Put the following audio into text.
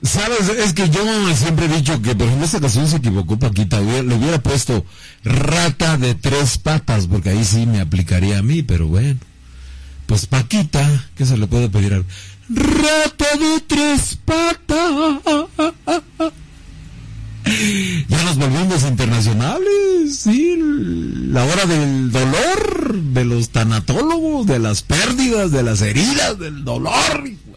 Sabes, es que yo siempre he dicho que, por ejemplo, esta canción se equivocó Paquita, le hubiera puesto Rata de 3 patas, porque ahí sí me aplicaría a mí, pero bueno. Pues Paquita, ¿qué se le puede pedir a Rata de 3 patas? Ya nos volvimos internacionales, sí, la hora del dolor, de los tanatólogos, de las pérdidas, de las heridas, del dolor.